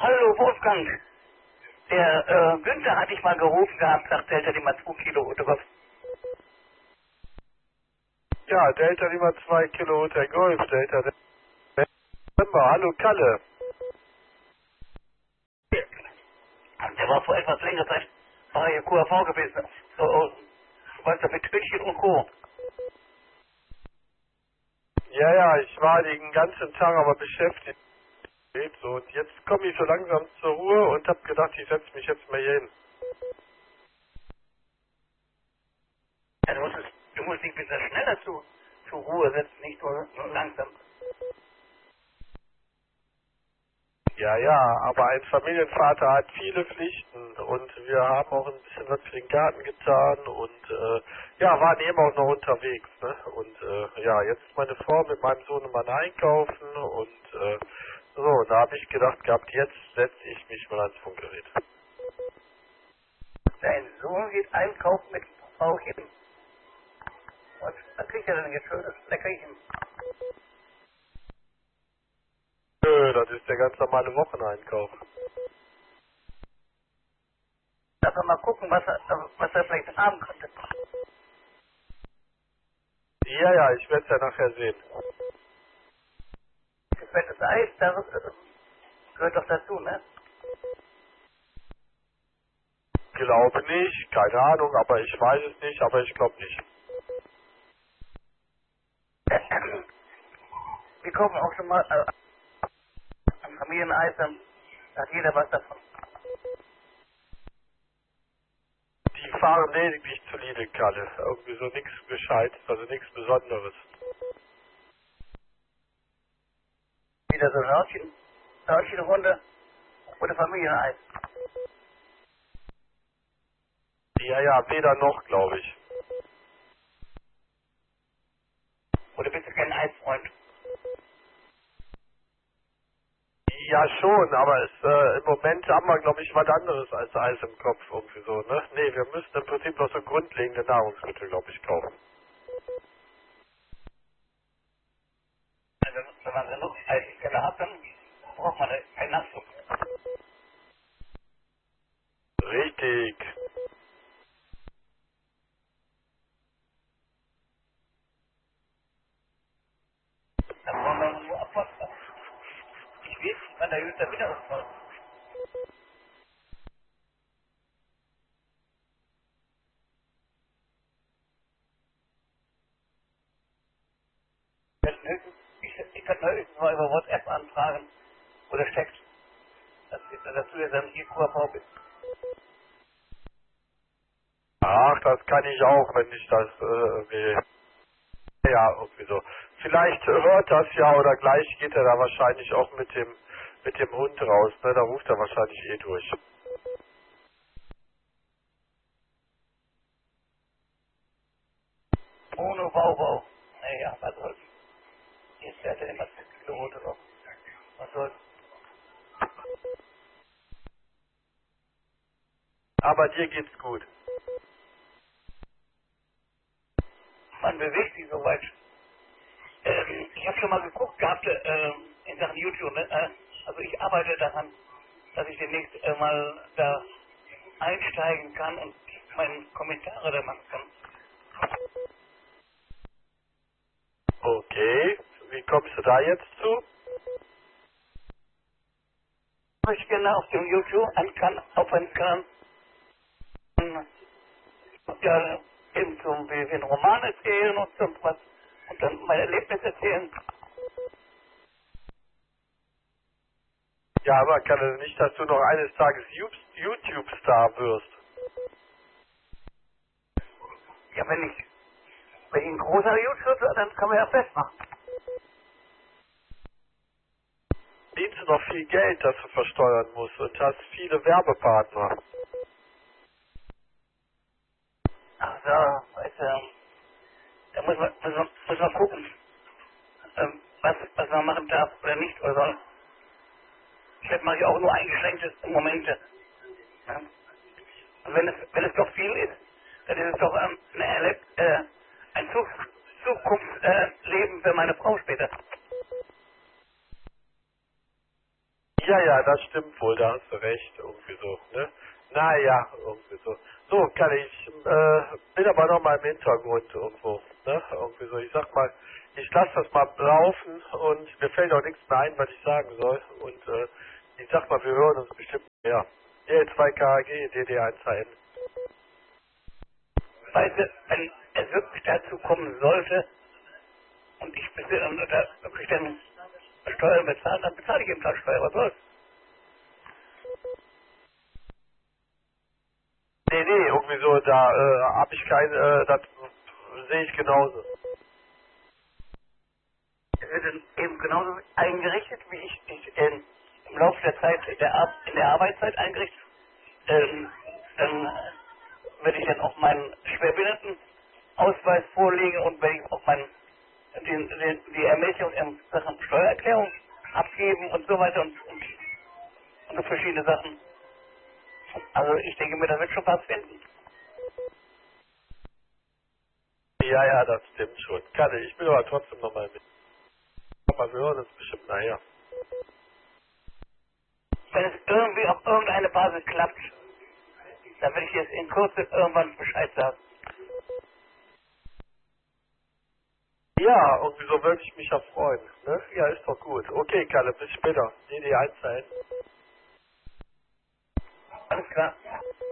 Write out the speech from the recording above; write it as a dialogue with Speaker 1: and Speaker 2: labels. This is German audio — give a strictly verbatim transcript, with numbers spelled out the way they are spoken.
Speaker 1: Hallo Wolfgang, der äh, Günther hatte ich mal gerufen gehabt, sagt Delta Lima zwei Kilo Golf.
Speaker 2: Ja, Delta Lima zwei Kilo Hotel Golf, Delta November. Hallo Kalle.
Speaker 1: Der war vor etwas längerer Zeit, war hier Q A V gewesen, so, weißt du, mit Tütchen und Co.
Speaker 2: Ja, ja, ich war den ganzen Tag aber beschäftigt. So, und jetzt komme ich so langsam zur Ruhe und habe gedacht, ich setze mich jetzt mal hier hin.
Speaker 1: Ja, du, musst, du musst dich ein bisschen schneller zu, zur Ruhe setzen, nicht nur, nur langsam.
Speaker 2: Ja, ja, aber ein Familienvater hat viele Pflichten und wir haben auch ein bisschen was für den Garten getan und äh, ja, waren eben auch noch unterwegs, ne? Und äh, ja, jetzt ist meine Frau mit meinem Sohn mal einkaufen und äh, so, da habe ich gedacht gehabt, jetzt setze ich mich mal ans Funkgerät.
Speaker 1: Dein Sohn geht einkaufen mit Frauchen. Was, was kriegt er denn jetzt schönes Leckerchen?
Speaker 2: Nö, das ist der ganz normale Wocheneinkauf.
Speaker 1: Lass doch mal gucken, was er, was er vielleicht haben könnte.
Speaker 2: Ja, ja, ich werde es ja nachher sehen.
Speaker 1: Fettes Eis, das äh, gehört doch dazu, ne?
Speaker 2: Glaube nicht, keine Ahnung, aber ich weiß es nicht, aber ich glaube nicht.
Speaker 1: Wir kommen auch schon mal äh, am Familieneis, dann hat jeder was davon.
Speaker 2: Die fahren lediglich zu Lidl, Kalle. Irgendwie so nichts Gescheites, also nichts Besonderes.
Speaker 1: Wieder so Hörnchen, Hörnchenrunde oder Familieneis.
Speaker 2: Ja, ja, weder noch, glaube ich.
Speaker 1: Oder bist du kein Eisfreund?
Speaker 2: Ja, schon, aber es, äh, im Moment haben wir, glaube ich, was anderes als Eis im Kopf, irgendwie so, ne? Nee, wir müssen im Prinzip noch so grundlegende Nahrungsmittel, glaube ich, kaufen.
Speaker 1: Also, wenn man genug Eis im Keller hat, dann braucht man keinen Nachschub.
Speaker 2: Richtig.
Speaker 1: Dann braucht man nur abwarten. Ich weiß, wann der Jüter wieder ausfällt. Ich, ich kann höchstens mal über WhatsApp anfragen, wo der steckt, dass, dass du jetzt am I Q A V bist.
Speaker 2: Ach, das kann ich auch, wenn ich das, äh, will. Ja, irgendwie so. Vielleicht hört das ja oder gleich geht er da wahrscheinlich auch mit dem mit dem Hund raus, ne? Da ruft er wahrscheinlich eh durch.
Speaker 1: Ohne Baubau. Naja, was soll's. Jetzt fährt er immer zehn Kilometer noch. Was soll's.
Speaker 2: Aber dir geht's gut.
Speaker 1: Man bewegt sich so weit. Ähm, ich habe schon mal geguckt gehabt äh, in Sachen YouTube. Ne? Äh, also ich arbeite daran, dass ich demnächst äh, mal da einsteigen kann und meine Kommentare da machen kann.
Speaker 2: Okay. Wie kommst du da jetzt zu?
Speaker 1: Ich gerne auf dem YouTube an kann, auf einen Kanal ja, eben zum wie wir einen Roman erzählen und so was und dann mein Erlebnis erzählen.
Speaker 2: Ja, aber kann es nicht, dass du noch eines Tages YouTube-Star wirst?
Speaker 1: Ja, wenn ich wenn ich ein großer YouTube wird, dann kann man ja festmachen.
Speaker 2: Verdienst du noch viel Geld, das du versteuern musst und hast viele Werbepartner.
Speaker 1: Ach so, weißt du, da muss man, muss man, muss man gucken, ähm, was, was man machen darf oder nicht oder soll. Ich mache ja auch nur eingeschränkte Momente. Ja? Und wenn es, wenn es doch viel ist, dann ist es doch ähm, eine Erleb äh, ein Zukunftsleben äh, Leben für meine Frau später.
Speaker 2: Ja, ja, das stimmt wohl, da hast du recht, irgendwie so, ne? Naja, irgendwie so. So, kann ich, äh, bin aber noch mal im Hintergrund irgendwo, ne? Irgendwie so, ich sag mal, ich lasse das mal laufen und mir fällt auch nichts mehr ein, was ich sagen soll. Und, äh, ich sag mal, wir hören uns bestimmt, ja. D L zwei K G, D D eins H N.
Speaker 1: Weißt du, wenn es wirklich dazu kommen sollte und ich bitte und da wirklich dann Steuern bezahlen, dann bezahle ich eben dann Steuer, was soll's?
Speaker 2: Nee, nee, irgendwie so, da, äh, hab ich kein, äh, das sehe ich genauso.
Speaker 1: Es wird dann eben genauso eingerichtet, wie ich, ich ähm, im Laufe der Zeit, in der, Ar in der Arbeitszeit eingerichtet, ähm, dann äh, werde ich dann auch meinen Schwerbehindertenausweis vorlegen und werde ich auch meinen, den, den, die Ermäßigung in Sachen Steuererklärung abgeben und so weiter und, und, und so verschiedene Sachen. Also ich denke mir, da wird schon was finden.
Speaker 2: Ja, ja, das stimmt schon. Kann ich, ich bin aber trotzdem nochmal mit. Aber wir hören uns bestimmt nachher.
Speaker 1: Wenn es irgendwie auf irgendeine Basis klappt, dann werde ich jetzt in Kürze irgendwann Bescheid sagen.
Speaker 2: Ja, irgendwie so würde ich mich ja freuen. Ne? Ja, ist doch gut. Okay, Kalle, bis später. D D eins sein.
Speaker 1: Alles klar.